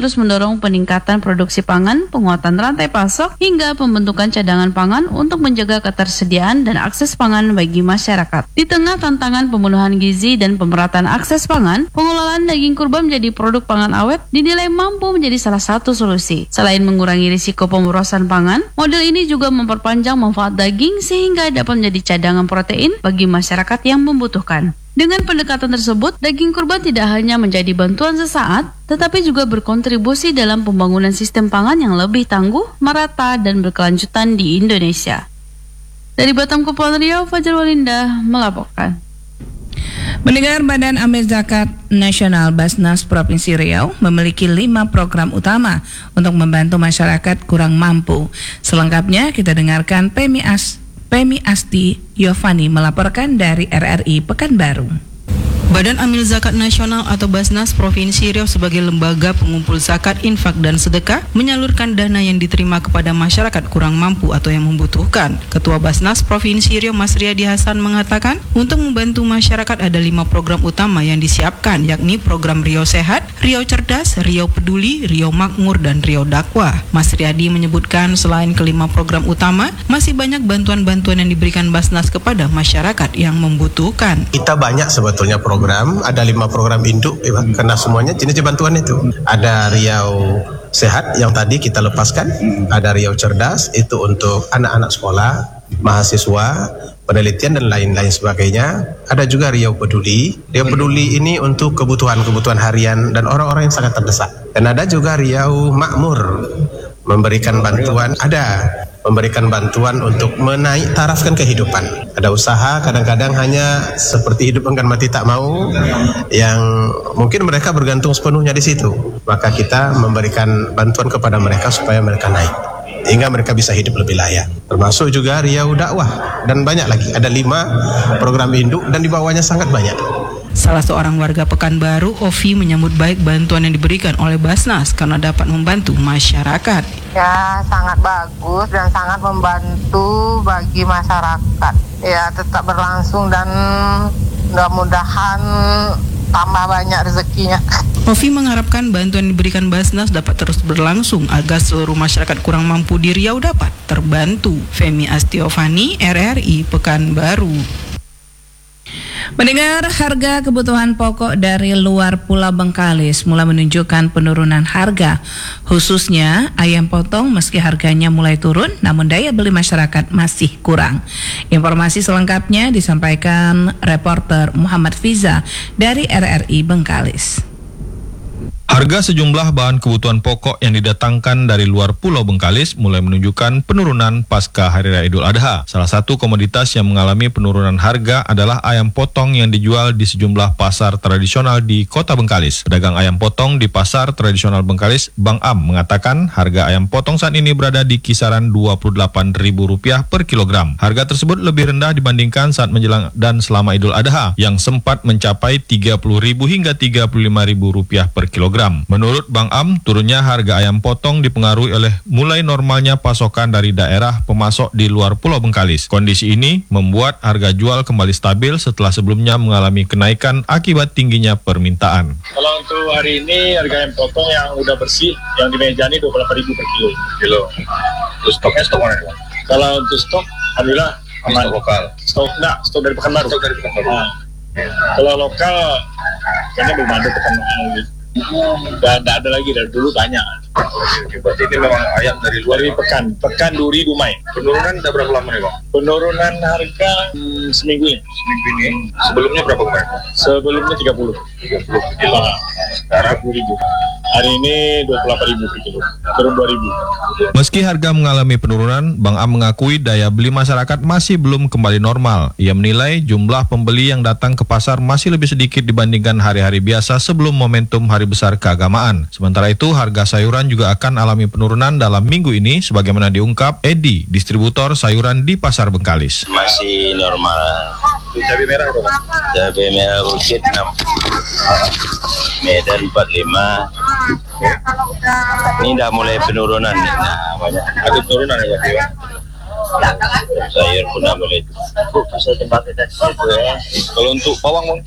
terus mendorong peningkatan produksi pangan, penguatan rantai pasok, hingga pembentukan cadangan pangan untuk menjaga ketersediaan dan akses pangan bagi masyarakat. Di tengah tantangan pemenuhan gizi dan pemerataan akses pangan, pengelolaan daging kurban menjadi produk pangan awet dinilai mampu menjadi salah satu solusi. Selain mengurangi risiko pemborosan pangan, model ini juga memperpanjang manfaat daging sehingga dapat menjadi cadangan protein bagi masyarakat yang membutuhkan. Dengan pendekatan tersebut, daging kurban tidak hanya menjadi bantuan sesaat, tetapi juga berkontribusi dalam pembangunan sistem pangan yang lebih tangguh, merata, dan berkelanjutan di Indonesia. Dari Batam Kepulauan Riau, Fajar Walinda melaporkan. Mendengar Badan Amil Zakat Nasional Basnas Provinsi Riau memiliki 5 program utama untuk membantu masyarakat kurang mampu. Selengkapnya kita dengarkan Pemi Asti Yovani melaporkan dari RRI Pekanbaru. Badan Amil Zakat Nasional atau Basnas Provinsi Riau sebagai lembaga pengumpul zakat, infak, dan sedekah menyalurkan dana yang diterima kepada masyarakat kurang mampu atau yang membutuhkan. Ketua Basnas Provinsi Riau Mas Riyadi Hasan mengatakan untuk membantu masyarakat ada 5 program utama yang disiapkan, yakni program Riau Sehat, Riau Cerdas, Riau Peduli, Riau Makmur, dan Riau Dakwah. Mas Riyadi menyebutkan selain kelima program utama, masih banyak bantuan-bantuan yang diberikan Basnas kepada masyarakat yang membutuhkan. Kita banyak sebetulnya program, ada 5 program induk, karena semuanya jenis bantuan itu. Ada Riau Sehat yang tadi kita lepaskan, ada Riau Cerdas itu untuk anak-anak sekolah, mahasiswa, penelitian dan lain-lain sebagainya. Ada juga Riau Peduli. Riau Peduli ini untuk kebutuhan harian dan orang-orang yang sangat terdesak. Dan ada juga Riau Makmur, memberikan bantuan untuk menaik tarafkan kehidupan. Ada usaha kadang-kadang hanya seperti hidup enggan mati tak mau, yang mungkin mereka bergantung sepenuhnya di situ. Maka kita memberikan bantuan kepada mereka supaya mereka naik, hingga mereka bisa hidup lebih layak. Termasuk juga Riau Dakwah dan banyak lagi. Ada 5 program induk dan di bawahnya sangat banyak. Salah seorang warga Pekanbaru, Ovi, menyambut baik bantuan yang diberikan oleh Basnas karena dapat membantu masyarakat. Ya, sangat bagus dan sangat membantu bagi masyarakat. Ya, tetap berlangsung dan mudah-mudahan tambah banyak rezekinya. Ovi mengharapkan bantuan yang diberikan Basnas dapat terus berlangsung agar seluruh masyarakat kurang mampu di Riau dapat terbantu. Femi Astiovani, RRI Pekanbaru. Mendengar harga kebutuhan pokok dari luar Pulau Bengkalis mulai menunjukkan penurunan harga, khususnya ayam potong meski harganya mulai turun, namun daya beli masyarakat masih kurang. Informasi selengkapnya disampaikan reporter Muhammad Fiza dari RRI Bengkalis. Harga sejumlah bahan kebutuhan pokok yang didatangkan dari luar Pulau Bengkalis mulai menunjukkan penurunan pasca Hari Raya Idul Adha. Salah satu komoditas yang mengalami penurunan harga adalah ayam potong yang dijual di sejumlah pasar tradisional di Kota Bengkalis. Pedagang ayam potong di Pasar Tradisional Bengkalis, Bang Am, mengatakan harga ayam potong saat ini berada di kisaran Rp28.000 per kilogram. Harga tersebut lebih rendah dibandingkan saat menjelang dan selama Idul Adha yang sempat mencapai Rp30.000 hingga Rp35.000 per kilogram. Menurut Bang Am, turunnya harga ayam potong dipengaruhi oleh mulai normalnya pasokan dari daerah pemasok di luar Pulau Bengkalis. Kondisi ini membuat harga jual kembali stabil setelah sebelumnya mengalami kenaikan akibat tingginya permintaan. Kalau untuk hari ini harga ayam potong yang udah bersih, yang di meja ini Rp28.000 per kilo. Terus stoknya stok mana? Kalau untuk stok, alhamdulillah aman. Stok lokal? Stok dari Pekanbaru. Kalau lokal, kayaknya belum ada Pekanbaru. Tidak ada lagi, dari dulu banyak. Berarti ini memang ayam dari luar. Dari Pekan Duri Dumai. Penurunan udah berapa lama nih, Bang? Penurunan harga seminggu ini. Sebelumnya berapa kemarin? Sebelumnya 30. Sekarang 10.000. Hari ini Rp28.000 per kilo. Turun Rp2.000. Meski harga mengalami penurunan, Bang Am mengakui daya beli masyarakat masih belum kembali normal. Ia menilai jumlah pembeli yang datang ke pasar masih lebih sedikit dibandingkan hari-hari biasa sebelum momentum Hari Besar Keagamaan. Sementara itu, harga sayuran juga akan alami penurunan dalam minggu ini sebagaimana diungkap Edi, distributor sayuran di Pasar Bengkalis. Masih normal. Cabai merah berapa? Cabai merah Bukit 6, Medan 45. Ini udah mulai penurunan nih. Nah, banyak. Ada penurunan ya, Sayur pun udah mulai. Bisa tempat kita situ ya. Kalau untuk bawang, Bang?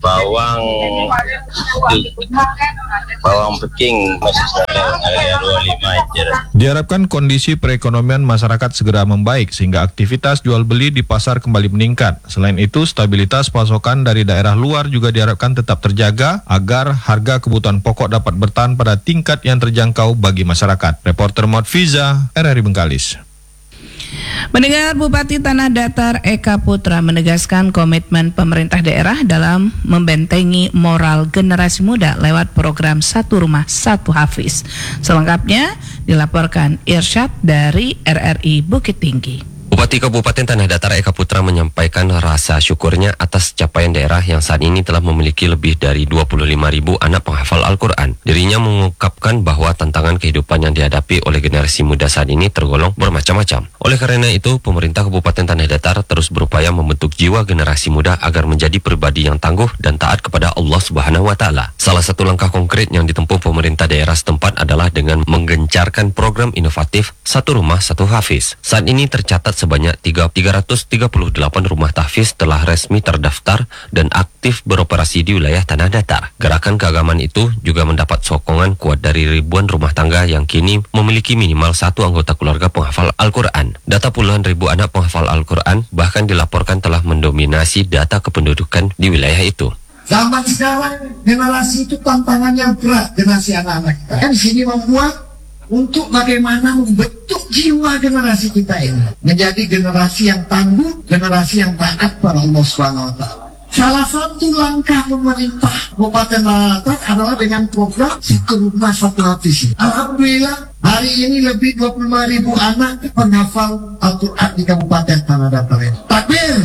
bawang peking masih harga 25 aja. Diharapkan kondisi perekonomian masyarakat segera membaik sehingga aktivitas jual beli di pasar kembali meningkat. Selain itu, stabilitas pasokan dari daerah luar juga diharapkan tetap terjaga agar harga kebutuhan pokok dapat bertahan pada tingkat yang terjangkau bagi masyarakat. Reporter Modfiza, RRI Bengkalis. Mendengar Bupati Tanah Datar Eka Putra menegaskan komitmen pemerintah daerah dalam membentengi moral generasi muda lewat program Satu Rumah Satu Hafiz. Selengkapnya dilaporkan Irsyad dari RRI Bukit Tinggi. Bupati Kabupaten Tanah Datar Eka Putra menyampaikan rasa syukurnya atas capaian daerah yang saat ini telah memiliki lebih dari 25.000 anak penghafal Al-Quran. Dirinya mengungkapkan bahwa tantangan kehidupan yang dihadapi oleh generasi muda saat ini tergolong bermacam-macam. Oleh karena itu, pemerintah Kabupaten Tanah Datar terus berupaya membentuk jiwa generasi muda agar menjadi pribadi yang tangguh dan taat kepada Allah Subhanahu wa Ta'ala. Salah satu langkah konkret yang ditempuh pemerintah daerah setempat adalah dengan menggencarkan program inovatif Satu Rumah Satu Hafiz. Saat ini tercatat sebanyak 338 rumah tahfiz telah resmi terdaftar dan aktif beroperasi di wilayah Tanah Datar. Gerakan keagamaan itu juga mendapat sokongan kuat dari ribuan rumah tangga yang kini memiliki minimal satu anggota keluarga penghafal Al-Quran. Data puluhan ribu anak penghafal Al-Quran bahkan dilaporkan telah mendominasi data kependudukan di wilayah itu. Zaman sekarang generasi itu tantangannya berat, generasi anak-anak kita. Kan di sini membuat untuk bagaimana membentuk jiwa generasi kita ini menjadi generasi yang tangguh, generasi yang taat pada Allah Subhanahu wa Ta'ala. Salah satu langkah pemerintah Kabupaten Tanah Datar adalah dengan program Satu Rumah Satu Hafiz. Alhamdulillah hari ini lebih 25.000 anak penghafal Al-Quran di Kabupaten Tanah Datar ini. Takbir!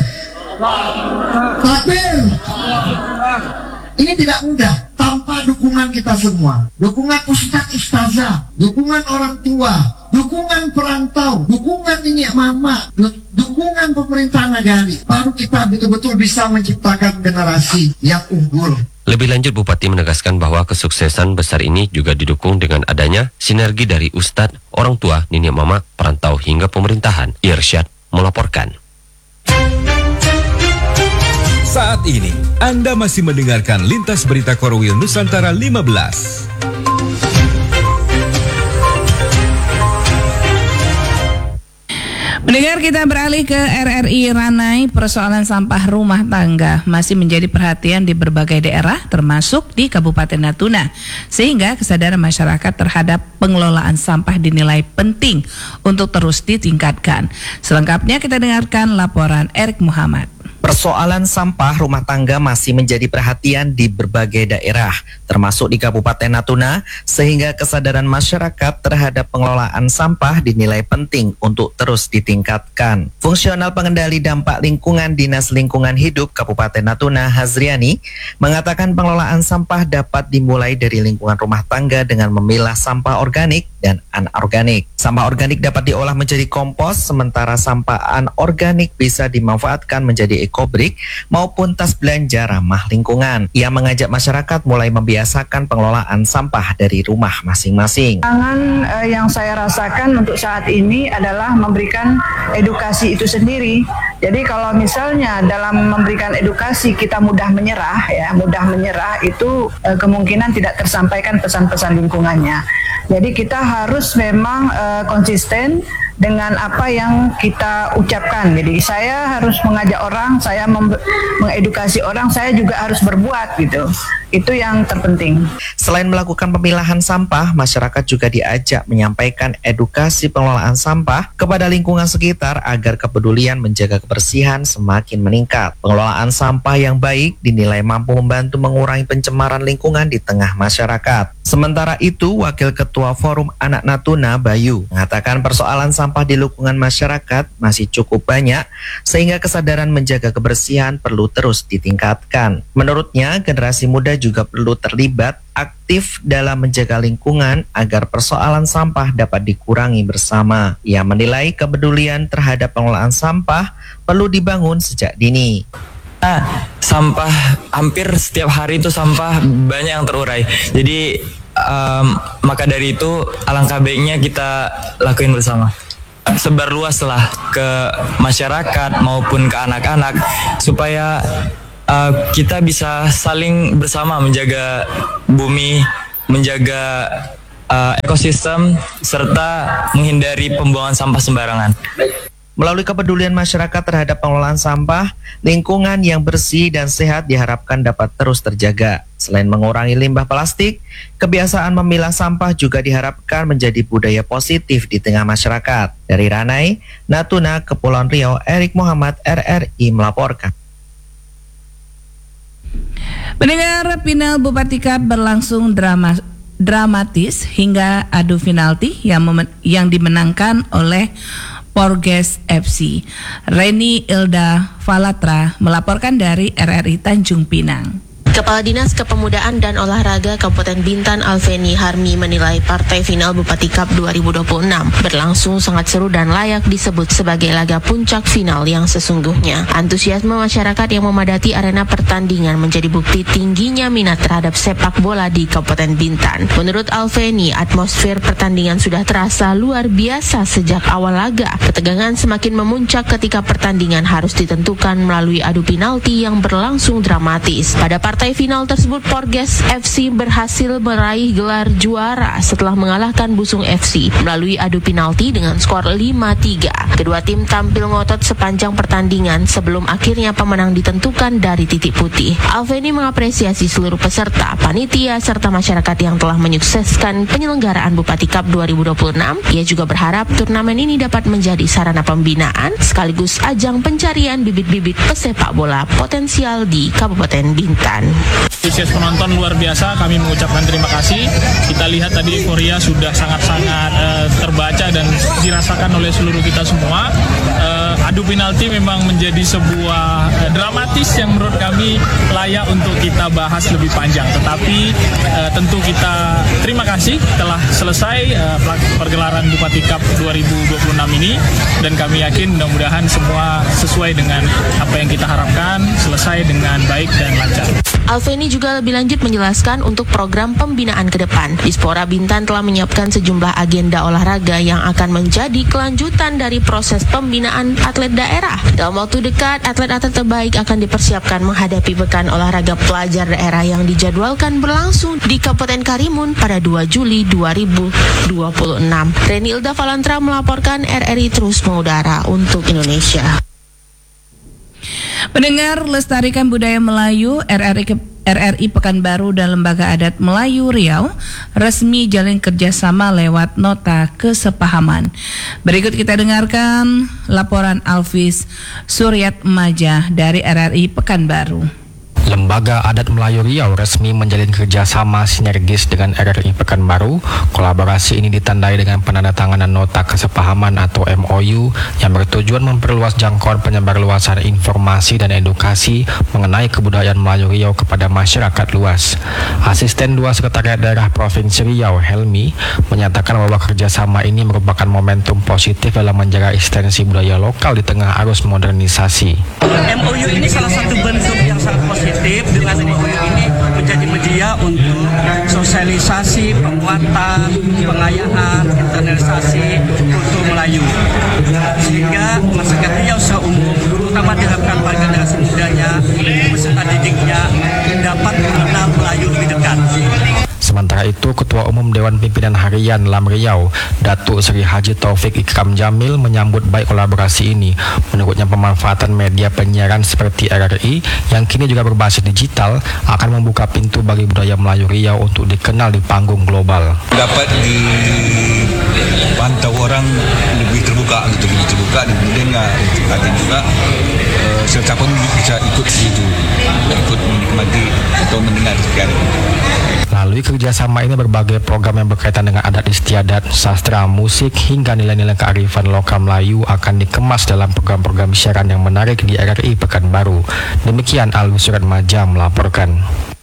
Takbir! Ini tidak mudah tanpa dukungan kita semua, dukungan ustaz-ustazah, dukungan orang tua, dukungan perantau, dukungan nenek mama, dukungan pemerintah negara. Baru kita betul-betul bisa menciptakan generasi yang unggul. Lebih lanjut, Bupati menegaskan bahwa kesuksesan besar ini juga didukung dengan adanya sinergi dari ustadz, orang tua, nenek mama, perantau hingga pemerintahan. Irsyad melaporkan. Saat ini, Anda masih mendengarkan Lintas Berita Korwil Nusantara 15. Mendengar, kita beralih ke RRI Ranai. Persoalan sampah rumah tangga masih menjadi perhatian di berbagai daerah termasuk di Kabupaten Natuna, sehingga kesadaran masyarakat terhadap pengelolaan sampah dinilai penting untuk terus ditingkatkan. Selengkapnya kita dengarkan laporan Erik Muhammad. Persoalan sampah rumah tangga masih menjadi perhatian di berbagai daerah, termasuk di Kabupaten Natuna, sehingga kesadaran masyarakat terhadap pengelolaan sampah dinilai penting untuk terus ditingkatkan. Fungsional Pengendali Dampak Lingkungan Dinas Lingkungan Hidup Kabupaten Natuna, Hazriani, mengatakan pengelolaan sampah dapat dimulai dari lingkungan rumah tangga dengan memilah sampah organik dan anorganik. Sampah organik dapat diolah menjadi kompos, sementara sampah anorganik bisa dimanfaatkan menjadi ekobrik maupun tas belanja ramah lingkungan. Ia mengajak masyarakat mulai membiasakan pengelolaan sampah dari rumah masing-masing. Tantangan yang saya rasakan untuk saat ini adalah memberikan edukasi itu sendiri. Jadi kalau misalnya dalam memberikan edukasi kita mudah menyerah, itu kemungkinan tidak tersampaikan pesan-pesan lingkungannya. Jadi kita harus memang konsisten dengan apa yang kita ucapkan. Jadi saya harus mengajak orang, saya mengedukasi orang, saya juga harus berbuat gitu. Itu yang terpenting. Selain melakukan pemilahan sampah, masyarakat juga diajak menyampaikan edukasi pengelolaan sampah kepada lingkungan sekitar agar kepedulian menjaga kebersihan semakin meningkat. Pengelolaan sampah yang baik dinilai mampu membantu mengurangi pencemaran lingkungan di tengah masyarakat. Sementara itu, Wakil Ketua Forum Anak Natuna, Bayu, mengatakan persoalan sampah di lingkungan masyarakat masih cukup banyak, sehingga kesadaran menjaga kebersihan perlu terus ditingkatkan. Menurutnya, generasi muda juga perlu terlibat aktif dalam menjaga lingkungan agar persoalan sampah dapat dikurangi bersama. Ia menilai kepedulian terhadap pengelolaan sampah perlu dibangun sejak dini. Sampah hampir setiap hari itu sampah banyak yang terurai. Jadi maka dari itu alangkah baiknya kita lakuin bersama. Sebarluaslah ke masyarakat maupun ke anak-anak supaya kita bisa saling bersama menjaga bumi, menjaga ekosistem, serta menghindari pembuangan sampah sembarangan. Melalui kepedulian masyarakat terhadap pengelolaan sampah, lingkungan yang bersih dan sehat diharapkan dapat terus terjaga. Selain mengurangi limbah plastik, kebiasaan memilah sampah juga diharapkan menjadi budaya positif di tengah masyarakat. Dari Ranai, Natuna, Kepulauan Riau, Erik Muhammad, RRI melaporkan. Pendengar, final Bupati Cup berlangsung dramatis hingga adu penalti yang dimenangkan oleh Porges FC. Reni Ilda Falatra melaporkan dari RRI Tanjung Pinang. Kepala Dinas Kepemudaan dan Olahraga Kabupaten Bintan Alveni Harmi menilai partai final Bupati Cup 2026 berlangsung sangat seru dan layak disebut sebagai laga puncak final yang sesungguhnya. Antusiasme masyarakat yang memadati arena pertandingan menjadi bukti tingginya minat terhadap sepak bola di Kabupaten Bintan. Menurut Alveni, atmosfer pertandingan sudah terasa luar biasa sejak awal laga. Ketegangan semakin memuncak ketika pertandingan harus ditentukan melalui adu penalti yang berlangsung dramatis. Pada partai final tersebut, Porges FC berhasil meraih gelar juara setelah mengalahkan Busung FC melalui adu penalti dengan skor 5-3. Kedua tim tampil ngotot sepanjang pertandingan sebelum akhirnya pemenang ditentukan dari titik putih. Alveni mengapresiasi seluruh peserta, panitia, serta masyarakat yang telah menyukseskan penyelenggaraan Bupati Cup 2026. Ia juga berharap turnamen ini dapat menjadi sarana pembinaan sekaligus ajang pencarian bibit-bibit pesepak bola potensial di Kabupaten Bintan. Antusias penonton luar biasa, kami mengucapkan terima kasih. Kita lihat tadi euforia sudah sangat-sangat terbaca dan dirasakan oleh seluruh kita semua. Adu penalti memang menjadi sebuah dramatis yang menurut kami layak untuk kita bahas lebih panjang. Tetapi tentu kita terima kasih telah selesai pergelaran Bupati Cup 2026 ini, dan kami yakin mudah-mudahan semua sesuai dengan apa yang kita harapkan, selesai dengan baik dan lancar. Alveni juga lebih lanjut menjelaskan untuk program pembinaan ke depan. Dispora Bintan telah menyiapkan sejumlah agenda olahraga yang akan menjadi kelanjutan dari proses pembinaan atlet daerah. Dalam waktu dekat, atlet-atlet terbaik akan dipersiapkan menghadapi pekan olahraga pelajar daerah yang dijadwalkan berlangsung di Kabupaten Karimun pada 2 Juli 2026. Reni Ilda Falantra melaporkan, RRI terus mengudara untuk Indonesia. Pendengar, lestarikan budaya Melayu, RRI Pekanbaru dan Lembaga Adat Melayu Riau resmi jalin kerjasama lewat nota kesepahaman. Berikut kita dengarkan laporan Alvis Suryat Maja dari RRI Pekanbaru. Lembaga Adat Melayu Riau resmi menjalin kerjasama sinergis dengan RRI Pekanbaru. Kolaborasi ini ditandai dengan penandatanganan nota kesepahaman atau MOU yang bertujuan memperluas jangkauan penyebarluasan informasi dan edukasi mengenai kebudayaan Melayu Riau kepada masyarakat luas. Asisten 2 Sekretariat Daerah Provinsi Riau, Helmi, menyatakan bahwa kerjasama ini merupakan momentum positif dalam menjaga ekstensi budaya lokal di tengah arus modernisasi. MOU ini salah satu bentuk yang sangat positif. Dengan MOU ini menjadi media untuk sosialisasi, penguatan, pengayaan, internalisasi kultur Melayu, sehingga masyarakat Riau secara umum, terutama diharapkan para generasi mudanya, peserta didiknya dapat mengenal Melayu lebih dekat. Sementara itu, Ketua Umum Dewan Pimpinan Harian LAM Riau, Datuk Seri Haji Taufik Ikram Jamil menyambut baik kolaborasi ini. Menurutnya, pemanfaatan media penyiaran seperti RRI yang kini juga berbasis digital akan membuka pintu bagi budaya Melayu Riau untuk dikenal di panggung global. Dapat dipantau orang lebih terbuka gitu, didengar, juga siapa pun bisa ikut di situ, ikut menikmati atau mendengar sekarang. Melalui kerjasama ini, berbagai program yang berkaitan dengan adat istiadat, sastra, musik, hingga nilai-nilai kearifan lokal Melayu akan dikemas dalam program-program siaran yang menarik di RRI Pekanbaru. Demikian Alwi Surat Maja melaporkan.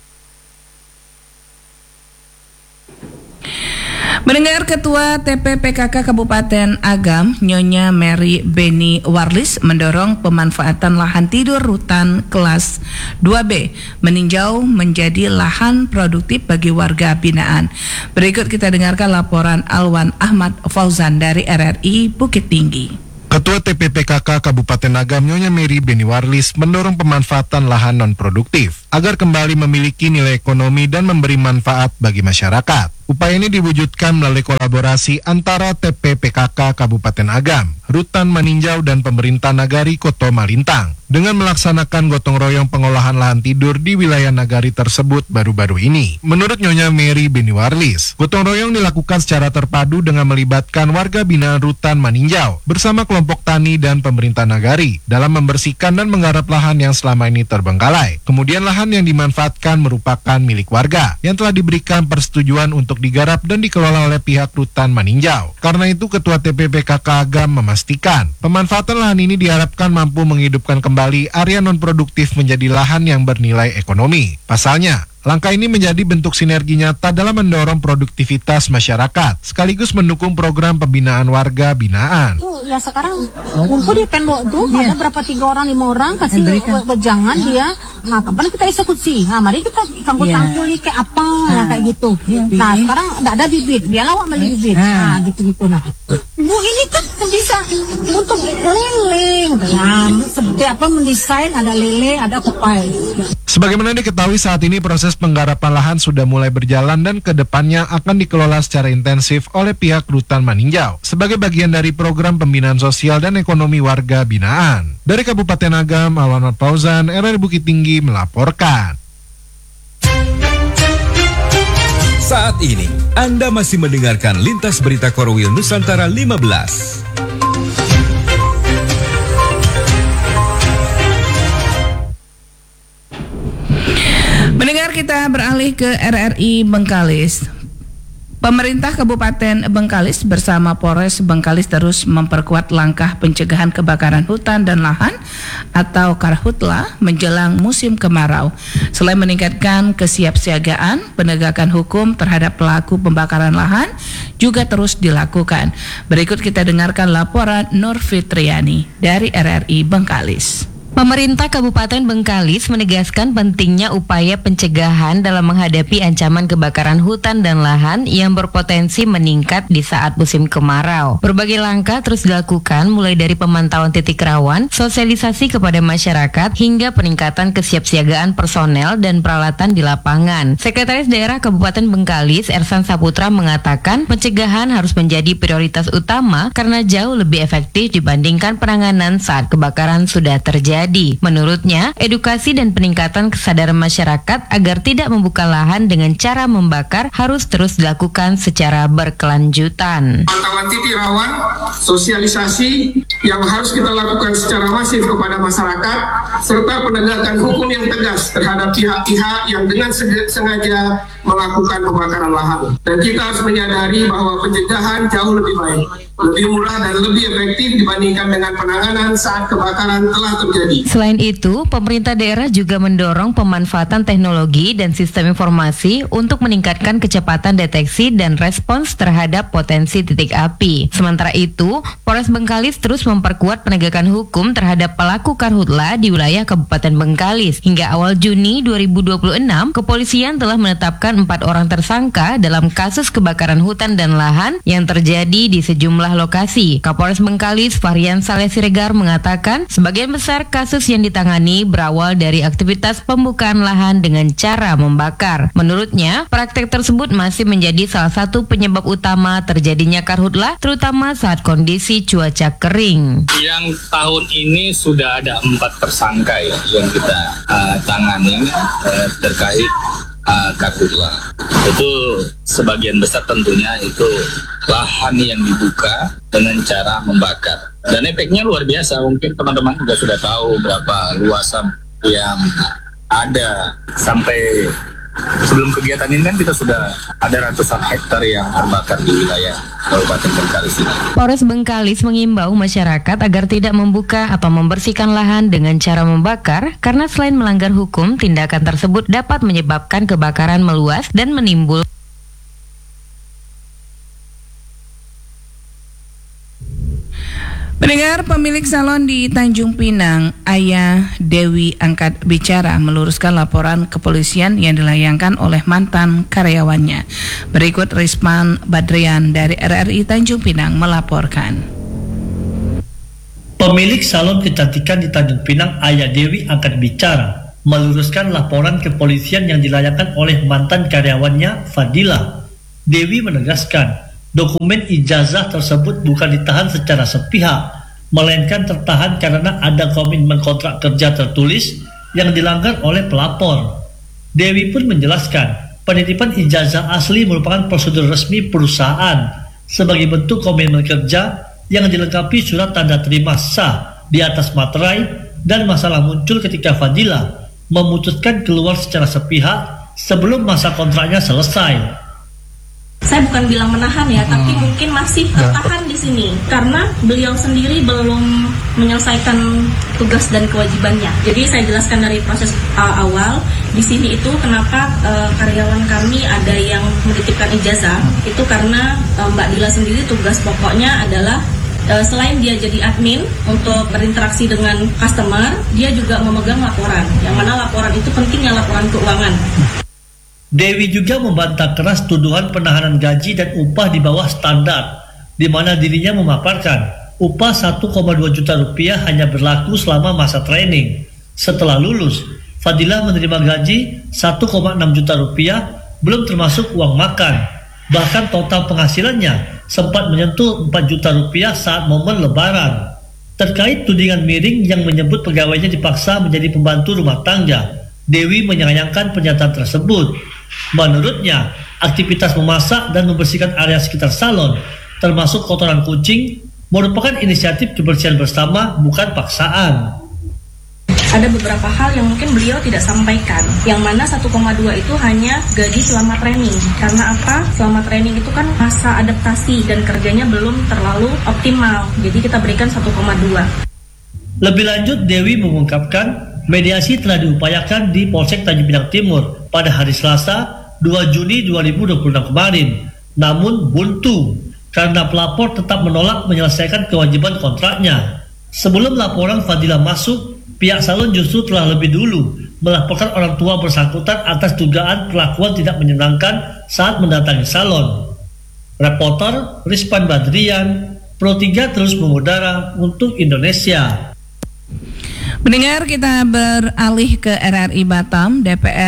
Mendengar, Ketua TPPKK Kabupaten Agam, Nyonya Mary Beni Warlis, mendorong pemanfaatan lahan tidur rutan kelas 2B meninjau menjadi lahan produktif bagi warga binaan. Berikut kita dengarkan laporan Alwan Ahmad Fauzan dari RRI Bukit Tinggi. Ketua TPPKK Kabupaten Agam Nyonya Mary Beniwarlis mendorong pemanfaatan lahan non-produktif agar kembali memiliki nilai ekonomi dan memberi manfaat bagi masyarakat. Upaya ini diwujudkan melalui kolaborasi antara TPPKK Kabupaten Agam, Rutan Maninjau dan pemerintah Nagari Koto Malintang dengan melaksanakan gotong royong pengolahan lahan tidur di wilayah Nagari tersebut baru-baru ini. Menurut Nyonya Mary Beniwarlis, gotong royong dilakukan secara terpadu dengan melibatkan warga binaan Rutan Maninjau bersama kelompok tani dan pemerintah Nagari dalam membersihkan dan menggarap lahan yang selama ini terbengkalai. Kemudian lahan yang dimanfaatkan merupakan milik warga yang telah diberikan persetujuan untuk digarap dan dikelola oleh pihak Rutan Maninjau. Karena itu Ketua TPPKK Agam memastikan pemanfaatan lahan ini diharapkan mampu menghidupkan kembali area non-produktif menjadi lahan yang bernilai ekonomi. Pasalnya, langkah ini menjadi bentuk sinergi nyata dalam mendorong produktivitas masyarakat, sekaligus mendukung program pembinaan warga binaan. Ya sekarang kumpul di tembok tuh ada berapa 3 orang 5 orang kasih wejangan dia. Nah kapan kita eksekusi? Nah mari kita cangkul-cangkul nih kayak apa kayak gitu. Nah sekarang ada bibit, dia lawak beli bibit. Nah gitu-gitu. Nah Bu ini kan bisa untuk lele. Nah seperti apa mendesain ada lele, ada kupai. Sebagaimana diketahui saat ini proses penggarapan lahan sudah mulai berjalan dan kedepannya akan dikelola secara intensif oleh pihak Rutan Maninjau sebagai bagian dari program pembinaan sosial dan ekonomi warga binaan. Dari Kabupaten Agam, Alwan Fauzan, RRI Bukit Tinggi melaporkan. Saat ini, Anda masih mendengarkan Lintas Berita Korwil Nusantara 15. Mendengar, kita beralih ke RRI Bengkalis. Pemerintah Kabupaten Bengkalis bersama Polres Bengkalis terus memperkuat langkah pencegahan kebakaran hutan dan lahan atau Karhutla menjelang musim kemarau. Selain meningkatkan kesiapsiagaan, penegakan hukum terhadap pelaku pembakaran lahan juga terus dilakukan. Berikut kita dengarkan laporan Nur Fitriani dari RRI Bengkalis. Pemerintah Kabupaten Bengkalis menegaskan pentingnya upaya pencegahan dalam menghadapi ancaman kebakaran hutan dan lahan yang berpotensi meningkat di saat musim kemarau. Berbagai langkah terus dilakukan mulai dari pemantauan titik rawan, sosialisasi kepada masyarakat, hingga peningkatan kesiapsiagaan personel dan peralatan di lapangan. Sekretaris Daerah Kabupaten Bengkalis, Ersan Saputra, mengatakan pencegahan harus menjadi prioritas utama karena jauh lebih efektif dibandingkan penanganan saat kebakaran sudah terjadi. Menurutnya, edukasi dan peningkatan kesadaran masyarakat agar tidak membuka lahan dengan cara membakar harus terus dilakukan secara berkelanjutan. Pantauan titik rawan, sosialisasi yang harus kita lakukan secara masif kepada masyarakat, serta penegakan hukum yang tegas terhadap pihak-pihak yang dengan sengaja melakukan pembakaran lahan. Dan kita harus menyadari bahwa pencegahan jauh lebih baik, lebih murah dan lebih efektif dibandingkan dengan penanganan saat kebakaran telah terjadi. Selain itu, pemerintah daerah juga mendorong pemanfaatan teknologi dan sistem informasi untuk meningkatkan kecepatan deteksi dan respons terhadap potensi titik api. Sementara itu, Polres Bengkalis terus memperkuat penegakan hukum terhadap pelaku karhutla di wilayah Kabupaten Bengkalis. Hingga awal Juni 2026, kepolisian telah menetapkan 4 orang tersangka dalam kasus kebakaran hutan dan lahan yang terjadi di sejumlah lokasi. Kapolres Bengkalis, Fahrian Saleh Siregar, mengatakan sebagian besar kasus yang ditangani berawal dari aktivitas pembukaan lahan dengan cara membakar. Menurutnya, praktek tersebut masih menjadi salah satu penyebab utama terjadinya karhutla, terutama saat kondisi cuaca kering. Yang tahun ini sudah ada 4 tersangka yang kita tangani terkait karhutla. Itu sebagian besar tentunya itu lahan yang dibuka dengan cara membakar. Dan efeknya luar biasa, mungkin teman-teman juga sudah tahu berapa luasan yang ada. Sampai sebelum kegiatan ini kan kita sudah ada ratusan hektar yang terbakar di wilayah Kabupaten Bengkalis ini. Polres Bengkalis mengimbau masyarakat agar tidak membuka atau membersihkan lahan dengan cara membakar karena selain melanggar hukum, tindakan tersebut dapat menyebabkan kebakaran meluas dan menimbulkan. Pendengar, pemilik salon di Tanjung Pinang, Ayah Dewi angkat bicara meluruskan laporan kepolisian yang dilayangkan oleh mantan karyawannya. Berikut Risman Badrian dari RRI Tanjung Pinang melaporkan. Pemilik salon kecantikan di Tanjung Pinang, Ayah Dewi, angkat bicara, meluruskan laporan kepolisian yang dilayangkan oleh mantan karyawannya, Fadila. Dewi menegaskan, dokumen ijazah tersebut bukan ditahan secara sepihak, melainkan tertahan karena ada komitmen kontrak kerja tertulis yang dilanggar oleh pelapor. Dewi pun menjelaskan, penitipan ijazah asli merupakan prosedur resmi perusahaan sebagai bentuk komitmen kerja yang dilengkapi surat tanda terima sah di atas materai, dan masalah muncul ketika Fadila memutuskan keluar secara sepihak sebelum masa kontraknya selesai. Saya bukan bilang menahan ya, tapi mungkin masih tertahan di sini karena beliau sendiri belum menyelesaikan tugas dan kewajibannya. Jadi saya jelaskan dari proses awal di sini itu kenapa karyawan kami ada yang menitipkan ijazah itu karena Mbak Dila sendiri tugas pokoknya adalah selain dia jadi admin untuk berinteraksi dengan customer, dia juga memegang laporan, yang mana laporan itu pentingnya laporan keuangan. Dewi juga membantah keras tuduhan penahanan gaji dan upah di bawah standar, di mana dirinya memaparkan upah 1,2 juta rupiah hanya berlaku selama masa training. Setelah lulus, Fadila menerima gaji 1,6 juta rupiah, belum termasuk uang makan. Bahkan total penghasilannya sempat menyentuh 4 juta rupiah saat momen lebaran. Terkait tudingan miring yang menyebut pegawainya dipaksa menjadi pembantu rumah tangga, Dewi menyayangkan pernyataan tersebut. Menurutnya, aktivitas memasak dan membersihkan area sekitar salon, termasuk kotoran kucing, merupakan inisiatif kebersihan bersama, bukan paksaan. Ada beberapa hal yang mungkin beliau tidak sampaikan, yang mana 1,2 itu hanya gaji selama training. Karena apa? Selama training itu kan masa adaptasi dan kerjanya belum terlalu optimal, jadi kita berikan 1,2. Lebih lanjut, Dewi mengungkapkan mediasi telah diupayakan di Polsek Tanjung Pinang Timur pada hari Selasa 2 Juni 2026 kemarin, namun buntu karena pelapor tetap menolak menyelesaikan kewajiban kontraknya. Sebelum laporan Fadila masuk, pihak salon justru telah lebih dulu melaporkan orang tua bersangkutan atas dugaan perlakuan tidak menyenangkan saat mendatangi salon. Reporter Rizpan Badrian, Pro 3 terus mengudara untuk Indonesia. Mendengar, kita beralih ke RRI Batam.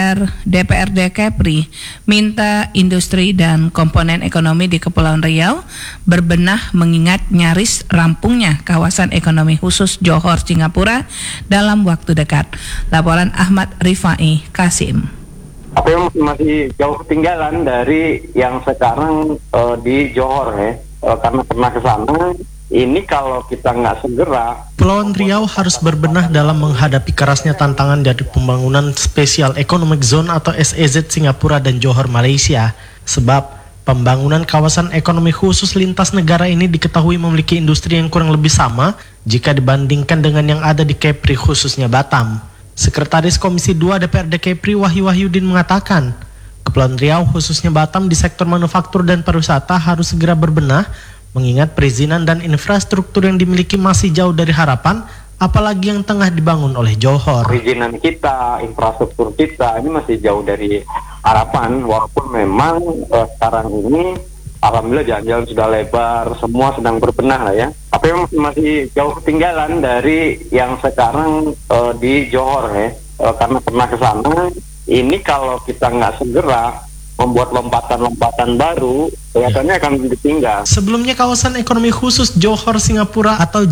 DPRD Kepri minta industri dan komponen ekonomi di Kepulauan Riau berbenah mengingat nyaris rampungnya kawasan ekonomi khusus Johor Singapura dalam waktu dekat. Laporan Ahmad Rifai Kasim. Apa yang masih jauh ketinggalan dari yang sekarang di Johor ya, karena pernah ke sana. Ini kalau kita nggak segera, Kepulauan Riau harus berbenah dalam menghadapi kerasnya tantangan dari pembangunan Special Economic Zone atau SEZ Singapura dan Johor Malaysia. Sebab pembangunan kawasan ekonomi khusus lintas negara ini diketahui memiliki industri yang kurang lebih sama jika dibandingkan dengan yang ada di Kepri khususnya Batam. Sekretaris Komisi 2 DPRD Kepri Wahyu Wahyudin mengatakan, Kepulauan Riau khususnya Batam di sektor manufaktur dan pariwisata harus segera berbenah mengingat perizinan dan infrastruktur yang dimiliki masih jauh dari harapan, apalagi yang tengah dibangun oleh Johor. Perizinan kita, infrastruktur kita ini masih jauh dari harapan, walaupun memang sekarang ini alhamdulillah jalan-jalan sudah lebar, semua sedang berbenah lah ya. Tapi masih jauh ketinggalan dari yang sekarang di Johor ya, karena pernah ke sana. Ini kalau kita nggak segera membuat lompatan-lompatan baru, kelihatannya akan ditinggal. Sebelumnya kawasan ekonomi khusus Johor Singapura atau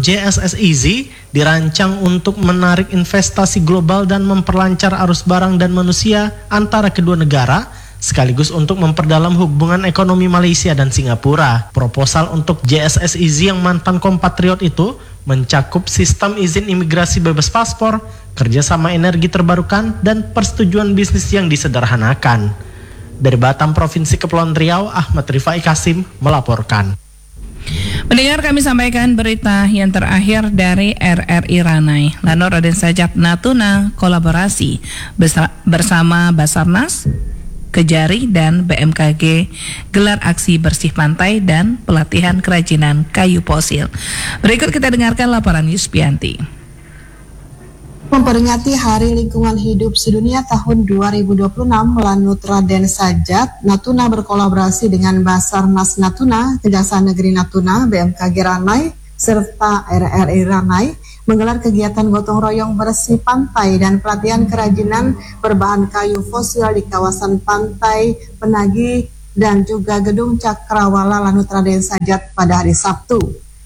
JSSEZ dirancang untuk menarik investasi global dan memperlancar arus barang dan manusia antara kedua negara, sekaligus untuk memperdalam hubungan ekonomi Malaysia dan Singapura. Proposal untuk JSSEZ yang mantan kompatriot itu mencakup sistem izin imigrasi bebas paspor, kerjasama energi terbarukan, dan persetujuan bisnis yang disederhanakan. Dari Batam, Provinsi Kepulauan Riau, Ahmad Rifai Kasim melaporkan. Mendengar, kami sampaikan berita yang terakhir dari RRI Ranai. Lanor Raden Sajat Natuna kolaborasi bersama Basarnas, Kejari, dan BMKG gelar aksi bersih pantai dan pelatihan kerajinan kayu fosil. Berikut kita dengarkan laporan Yuspianti. Memperingati Hari Lingkungan Hidup Sedunia tahun 2026, Lanut Raden Sajat Natuna berkolaborasi dengan Basarnas Natuna, Kejaksaan Negeri Natuna, BMKG Ranai, serta RRI Ranai menggelar kegiatan gotong royong bersih pantai dan pelatihan kerajinan berbahan kayu fosil di kawasan Pantai Penagi dan juga Gedung Cakrawala Lanut Raden Sajat pada hari Sabtu.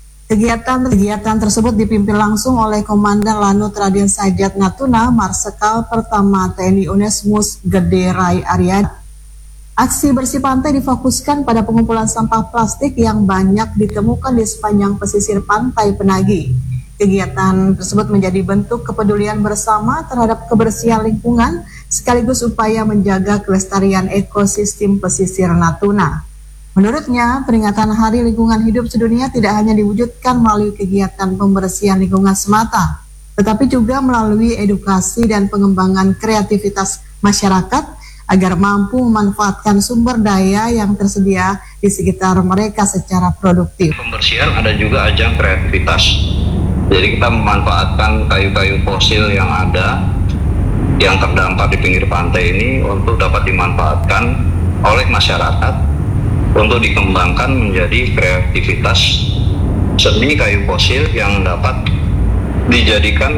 Kegiatan tersebut dipimpin langsung oleh Komandan Lanut Raden Sajat Natuna Marsikal Pertama TNI Onesmus Gede Rai Aryadi. Aksi bersih pantai difokuskan pada pengumpulan sampah plastik yang banyak ditemukan di sepanjang pesisir Pantai Penagi. Kegiatan tersebut menjadi bentuk kepedulian bersama terhadap kebersihan lingkungan sekaligus upaya menjaga kelestarian ekosistem pesisir Natuna. Menurutnya, peringatan Hari Lingkungan Hidup Sedunia tidak hanya diwujudkan melalui kegiatan pembersihan lingkungan semata, tetapi juga melalui edukasi dan pengembangan kreativitas masyarakat agar mampu memanfaatkan sumber daya yang tersedia di sekitar mereka secara produktif. Pembersihan ada juga ajang kreativitas. Jadi kita memanfaatkan kayu-kayu fosil yang ada, yang terdampar di pinggir pantai ini untuk dapat dimanfaatkan oleh masyarakat untuk dikembangkan menjadi kreativitas seni kayu fosil yang dapat dijadikan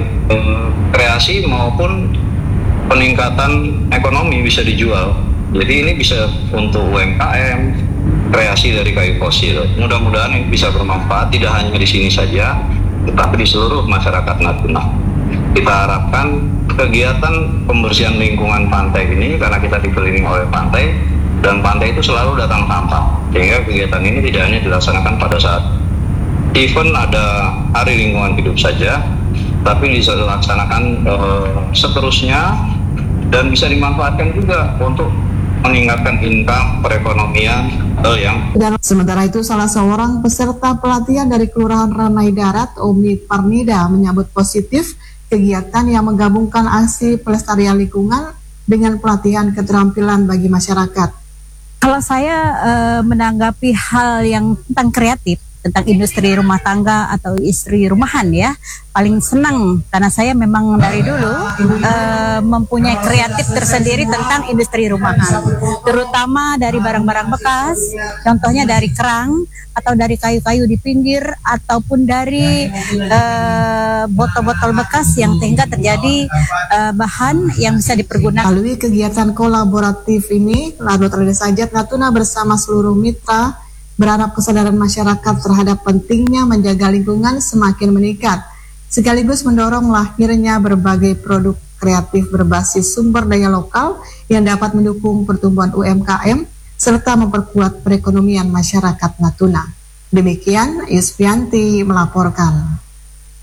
kreasi maupun peningkatan ekonomi bisa dijual. Jadi ini bisa untuk UMKM, kreasi dari kayu fosil. Mudah-mudahan ini bisa bermanfaat tidak hanya di sini saja, tetapi di seluruh masyarakat Natuna. Kita harapkan kegiatan pembersihan lingkungan pantai ini, karena kita dikelilingi oleh pantai, dan pantai itu selalu datang sampah, sehingga kegiatan ini tidak hanya dilaksanakan pada saat event ada Hari Lingkungan Hidup saja, tapi bisa dilaksanakan seterusnya, dan bisa dimanfaatkan juga untuk meningkatkan income perekonomian Dan sementara itu, salah seorang peserta pelatihan dari Kelurahan Ranai Darat, Omi Parnida, menyambut positif kegiatan yang menggabungkan aksi pelestarian lingkungan dengan pelatihan keterampilan bagi masyarakat. Kalau saya menanggapi hal yang tentang kreatif, tentang industri rumah tangga atau istri rumahan ya, paling senang karena saya memang dari dulu mempunyai kreatif tersendiri tentang industri rumahan, terutama dari barang-barang bekas, contohnya dari kerang atau dari kayu-kayu di pinggir ataupun dari botol-botol bekas yang sehingga terjadi bahan yang bisa dipergunakan. Melalui kegiatan kolaboratif ini, Lanut Raden Sajat Natuna bersama seluruh mitra berharap kesadaran masyarakat terhadap pentingnya menjaga lingkungan semakin meningkat, sekaligus mendorong lahirnya berbagai produk kreatif berbasis sumber daya lokal yang dapat mendukung pertumbuhan UMKM serta memperkuat perekonomian masyarakat Natuna. Demikian, Isfianti melaporkan.